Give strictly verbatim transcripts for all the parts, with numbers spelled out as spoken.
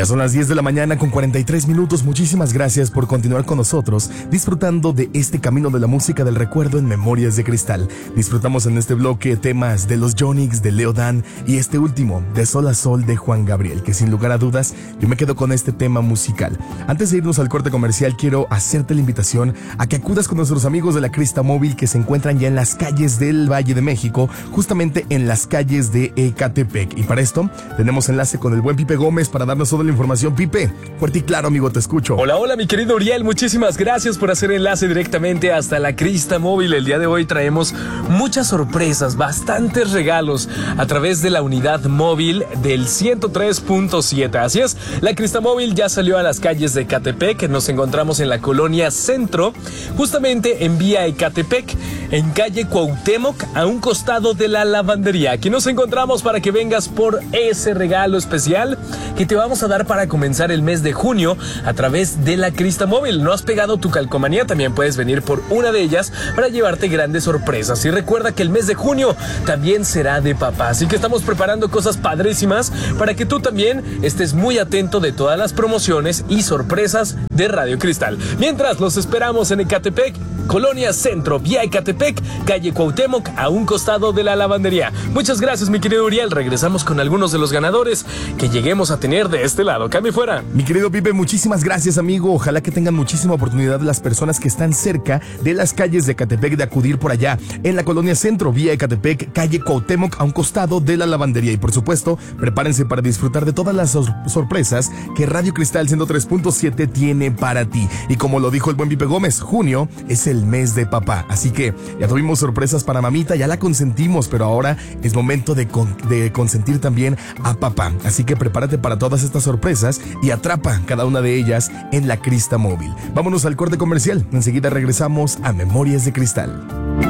Ya son las diez de la mañana con cuarenta y tres minutos. Muchísimas gracias por continuar con nosotros, disfrutando de este camino de la música del recuerdo en Memorias de Cristal. Disfrutamos en este bloque temas de los Yonix, de Leo Dan y este último, de Sol a Sol de Juan Gabriel, que sin lugar a dudas yo me quedo con este tema musical. Antes de irnos al corte comercial, quiero hacerte la invitación a que acudas con nuestros amigos de la Crista Móvil, que se encuentran ya en las calles del Valle de México, justamente en las calles de Ecatepec. Y para esto tenemos enlace con el buen Pipe Gómez para darnos toda la información. Pipe, fuerte y claro, amigo, te escucho. Hola, hola, mi querido Uriel, muchísimas gracias por hacer enlace directamente hasta la Crista Móvil. El día de hoy traemos muchas sorpresas, bastantes regalos a través de la unidad móvil del ciento tres punto siete. Así es, la Crista Móvil ya salió a las calles de Ecatepec. Nos encontramos en la colonia Centro, justamente en vía Ecatepec, en calle Cuauhtémoc, a un costado de la lavandería. Aquí nos encontramos para que vengas por ese regalo especial que te vamos a dar para comenzar el mes de junio a través de la Crista Móvil. ¿No has pegado tu calcomanía? También puedes venir por una de ellas para llevarte grandes sorpresas. Y recuerda que el mes de junio también será de papá, así que estamos preparando cosas padrísimas para que tú también estés muy atento de todas las promociones y sorpresas de Radio Cristal. Mientras, los esperamos en Ecatepec, colonia Centro, vía Ecatepec, calle Cuauhtémoc, a un costado de la lavandería. Muchas gracias, mi querido Uriel. Regresamos con algunos de los ganadores que lleguemos a tener de este lado. Cambio fuera. Mi querido Pipe, muchísimas gracias, amigo. Ojalá que tengan muchísima oportunidad las personas que están cerca de las calles de Ecatepec de acudir por allá en la colonia Centro, vía Ecatepec, calle Cuauhtémoc, a un costado de la lavandería. Y por supuesto, prepárense para disfrutar de todas las sor- sorpresas que Radio Cristal ciento tres punto siete tiene para ti. Y como lo dijo el buen Pipe Gómez, junio es el mes de papá. Así que ya tuvimos sorpresas para mamita, ya la consentimos, pero ahora es momento de, con- de consentir también a papá. Así que prepárate para todas estas sorpresas y atrapa cada una de ellas en la Crista Móvil. Vámonos al corte comercial. Enseguida regresamos a Memorias de Cristal.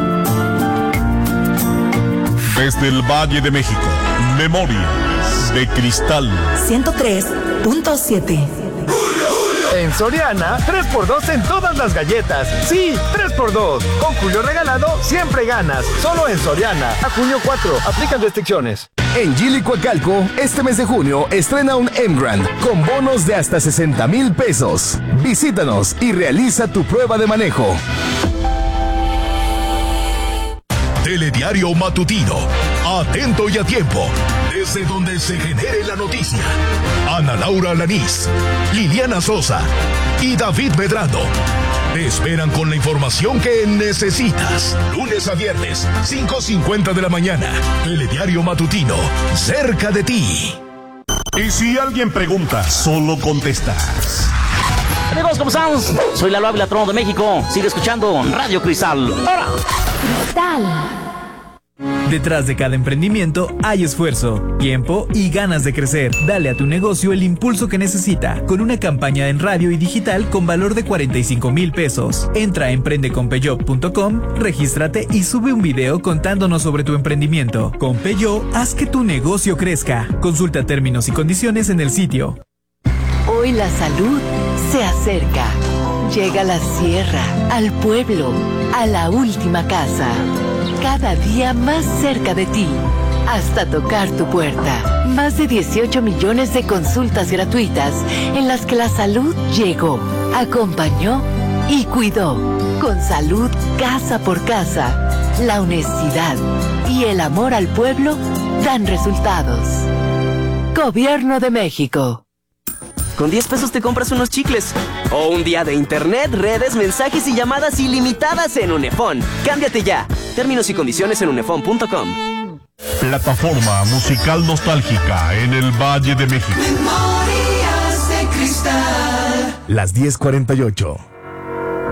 Desde el Valle de México, Memorias de Cristal ciento tres punto siete. En Soriana, tres por dos en todas las galletas. Sí, tres por dos. Con Julio regalado, siempre ganas. Solo en Soriana. A junio cuatro. Aplican restricciones. En Gili Coacalco, este mes de junio, estrena un M-Grand con bonos de hasta sesenta mil pesos. Visítanos y realiza tu prueba de manejo. Telediario Matutino. Atento y a tiempo. Desde donde se genere la noticia. Ana Laura Lanís, Liliana Sosa y David Medrano te esperan con la información que necesitas. Lunes a viernes, cinco cincuenta de la mañana. Telediario Matutino, cerca de ti. Y si alguien pregunta, solo contestas. Amigos, ¿cómo estamos? Soy Lalo Ávila, Trono de México. Sigue escuchando Radio Cristal. ¡Ahora! Cristal. Detrás de cada emprendimiento hay esfuerzo, tiempo y ganas de crecer. Dale a tu negocio el impulso que necesita con una campaña en radio y digital con valor de cuarenta y cinco mil pesos. Entra a emprende con peugeot punto com, regístrate y sube un video contándonos sobre tu emprendimiento. Con Peugeot, haz que tu negocio crezca. Consulta términos y condiciones en el sitio. Hoy la salud se acerca. Llega a la sierra, al pueblo, a la última casa. Cada día más cerca de ti, hasta tocar tu puerta. Más de dieciocho millones de consultas gratuitas en las que la salud llegó, acompañó y cuidó. Con salud casa por casa, la honestidad y el amor al pueblo dan resultados. Gobierno de México. Con diez pesos te compras unos chicles. O un día de internet, redes, mensajes y llamadas ilimitadas en Unefón. Cámbiate ya. Términos y condiciones en unefón punto com. Plataforma musical nostálgica en el Valle de México. Memorias de Cristal. Las diez cuarenta y ocho.